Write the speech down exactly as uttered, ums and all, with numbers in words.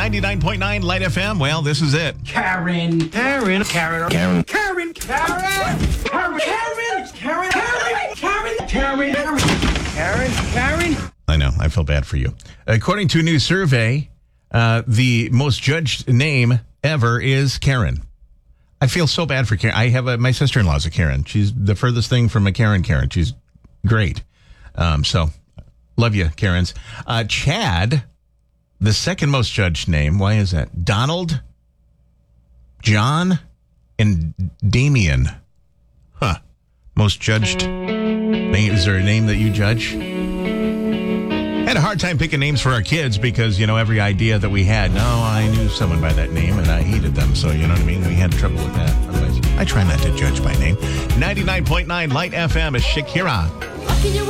ninety-nine point nine Light F M. Well, this is it. Karen. Karen. Karen. Karen. Karen. Karen. Karen. Karen. Karen. Karen. Karen. Karen. Karen. Karen. I know. I feel bad for you. According to a new survey, uh, the most judged name ever is Karen. I feel so bad for Karen. I have a, my sister-in-law's a Karen. She's the furthest thing from a Karen Karen. She's great. Um, so, love you, Karens. Uh, Chad, the second most judged name. Why is that? Donald, John, and Damien. Huh. Most judged name. Is there a name that you judge? Had a hard time picking names for our kids because, you know, every idea that we had, no, I knew someone by that name and I hated them. So, you know what I mean? We had trouble with that. Otherwise, I try not to judge by name. ninety-nine point nine Light F M is Shakira.